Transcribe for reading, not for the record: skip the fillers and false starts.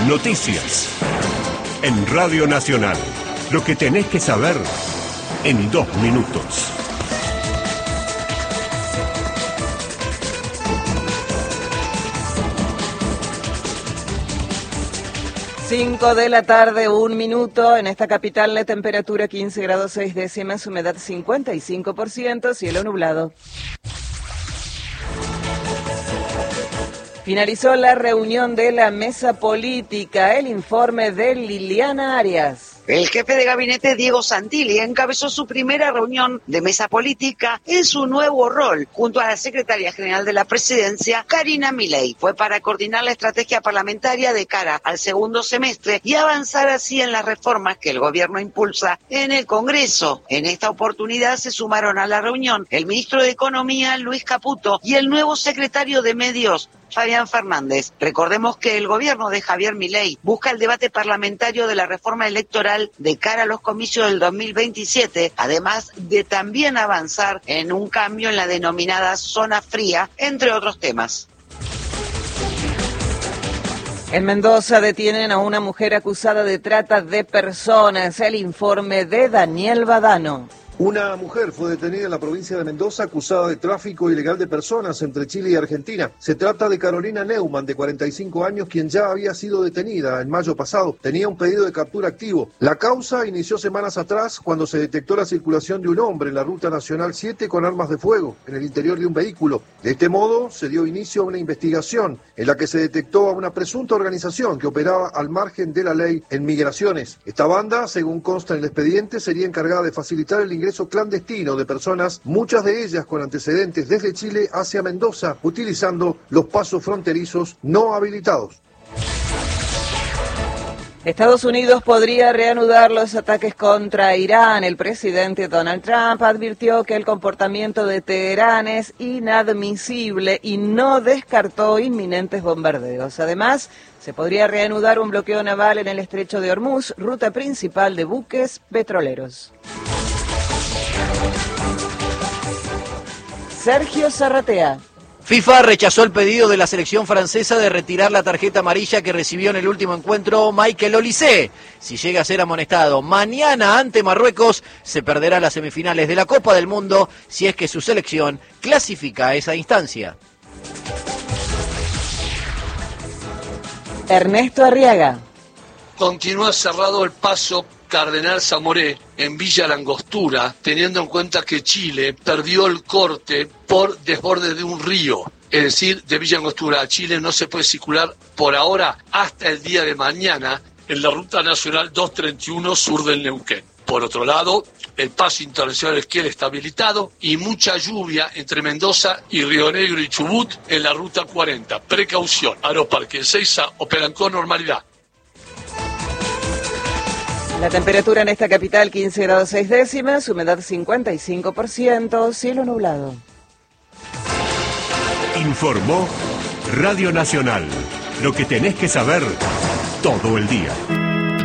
Noticias. En Radio Nacional. Lo que tenés que saber en 2 minutos. Cinco de la tarde, 1 minuto. En esta capital la temperatura 15 grados 6 décimas, humedad 55%, cielo nublado. Finalizó la reunión de la mesa política. El informe de Liliana Arias. El jefe de gabinete, Diego Santilli, encabezó su primera reunión de mesa política en su nuevo rol, junto a la secretaria general de la presidencia, Karina Milei. Fue para coordinar la estrategia parlamentaria de cara al segundo semestre y avanzar así en las reformas que el gobierno impulsa en el Congreso. En esta oportunidad se sumaron a la reunión el ministro de Economía, Luis Caputo, y el nuevo secretario de Medios, Fabián Fernández. Recordemos que el gobierno de Javier Milei busca el debate parlamentario de la reforma electoral de cara a los comicios del 2027, además de también avanzar en un cambio en la denominada zona fría, entre otros temas. En Mendoza detienen a una mujer acusada de trata de personas. El informe de Daniel Badano. Una mujer fue detenida en la provincia de Mendoza acusada de tráfico ilegal de personas entre Chile y Argentina. Se trata de Carolina Neumann, de 45 años, quien ya había sido detenida en mayo pasado. Tenía un pedido de captura activo. La causa inició semanas atrás cuando se detectó la circulación de un hombre en la Ruta Nacional 7 con armas de fuego en el interior de un vehículo. De este modo se dio inicio a una investigación en la que se detectó a una presunta organización que operaba al margen de la ley en migraciones. Esta banda, según consta en el expediente, sería encargada de facilitar el ingreso clandestino de personas, muchas de ellas con antecedentes desde Chile hacia Mendoza, utilizando los pasos fronterizos no habilitados. Estados Unidos podría reanudar los ataques contra Irán. El presidente Donald Trump advirtió que el comportamiento de Teherán es inadmisible y no descartó inminentes bombardeos. Además, se podría reanudar un bloqueo naval en el estrecho de Hormuz, ruta principal de buques petroleros. Sergio Zarratea. FIFA rechazó el pedido de la selección francesa de retirar la tarjeta amarilla que recibió en el último encuentro Michael Olise. Si llega a ser amonestado mañana ante Marruecos, se perderá las semifinales de la Copa del Mundo si es que su selección clasifica a esa instancia. Ernesto Arriaga. Continúa cerrado el paso Cardenal Zamoré en Villa Langostura, teniendo en cuenta que Chile perdió el corte por desborde de un río. Es decir, de Villa Langostura a Chile no se puede circular por ahora hasta el día de mañana en la Ruta Nacional 231 sur del Neuquén. Por otro lado, el paso internacional Esquel está habilitado y mucha lluvia entre Mendoza y Río Negro y Chubut en la Ruta 40. Precaución, Aeroparque Ezeiza operan con normalidad. La temperatura en esta capital 15 grados 6 décimas, humedad 55%, cielo nublado. Informó Radio Nacional. Lo que tenés que saber todo el día.